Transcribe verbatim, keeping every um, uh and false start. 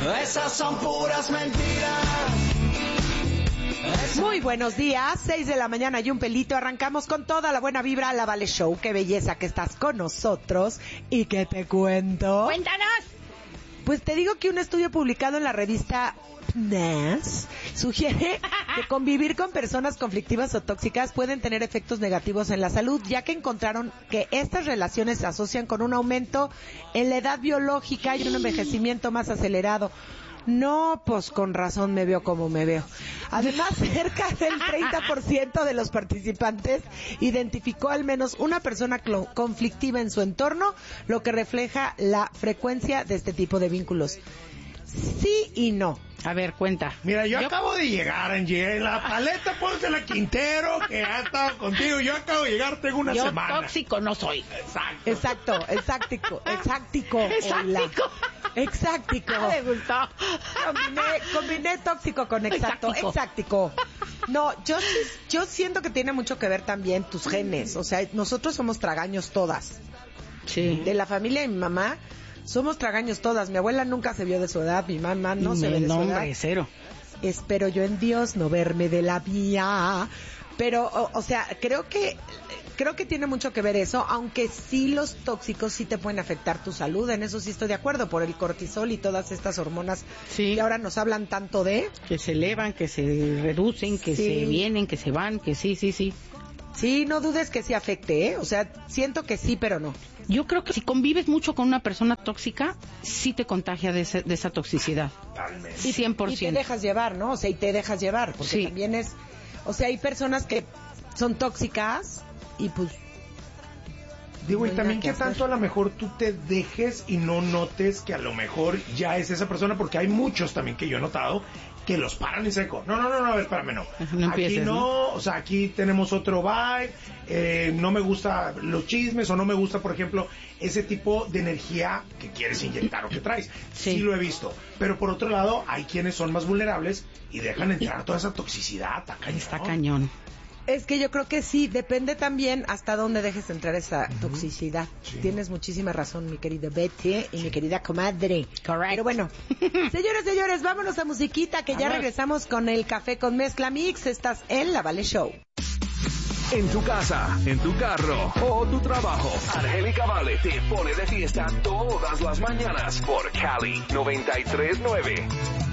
Esas son puras mentiras. Muy buenos días, seis de la mañana y un pelito. Arrancamos con toda la buena vibra a la Vale Show. Qué belleza que estás con nosotros. ¿Y qué te cuento? ¡Cuéntanos! Pues te digo que un estudio publicado en la revista P N A S sugiere que convivir con personas conflictivas o tóxicas pueden tener efectos negativos en la salud, ya que encontraron que estas relaciones se asocian con un aumento en la edad biológica y un envejecimiento más acelerado. No, pues con razón me veo como me veo. Además, cerca del treinta por ciento de los participantes identificó al menos una persona clo- conflictiva en su entorno, lo que refleja la frecuencia de este tipo de vínculos. Sí y no. A ver, cuenta. Mira, yo, yo acabo de llegar, Angie. En la paleta, pónsela Quintero, que ha estado contigo. Yo acabo de llegar, tengo una yo semana. Yo tóxico no soy. Exacto. Exacto, exactico, exactico. Exactico. Exactico. Ah, me gustó. Combiné, combiné tóxico con exacto. Exactico. Exactico. No, yo yo siento que tiene mucho que ver también tus genes. O sea, nosotros somos tragaños todas. Sí. De la familia de mi mamá, somos tragaños todas. Mi abuela nunca se vio de su edad, mi mamá no y se ve de su edad. Nombre, cero. Espero yo en Dios no verme de la vía. Pero, o, o sea, creo que creo que tiene mucho que ver eso, aunque sí los tóxicos sí te pueden afectar tu salud, en eso sí estoy de acuerdo, por el cortisol y todas estas hormonas sí. que ahora nos hablan tanto de... Que se elevan, que se reducen, que sí. se vienen, que se van, que sí, sí, sí. Sí, no dudes que sí afecte, ¿eh? O sea, siento que sí, pero no. Yo creo que si convives mucho con una persona tóxica, sí te contagia de, ese, de esa toxicidad. Totalmente. Y cien por ciento. Y te dejas llevar, ¿no? O sea, y te dejas llevar, porque sí. también es... O sea, hay personas que son tóxicas y pues... Digo, no y también que hacer. tanto a lo mejor tú te dejes y no notes que a lo mejor ya es esa persona, porque hay muchos también que yo he notado que los paran en seco. No, no, no, no, espérame, no. no empieces, aquí no, ¿no? O sea, aquí tenemos otro vibe, eh, no me gusta los chismes o no me gusta, por ejemplo, ese tipo de energía que quieres inyectar o que traes. Sí. sí lo he visto. Pero por otro lado, hay quienes son más vulnerables y dejan entrar toda esa toxicidad. Está cañón. Está cañón. Es que yo creo que sí, depende también hasta dónde dejes entrar esa uh-huh. toxicidad. Sí. Tienes muchísima razón, mi querida Betty y sí. mi querida comadre. Correcto. Pero bueno, señores, señores, vámonos a musiquita, que Vamos. ya regresamos con el Café con Mezcla Mix. Estás en La Vale Show. En tu casa, en tu carro o tu trabajo, Angélica Vale te pone de fiesta todas las mañanas por Cali noventa y tres nueve.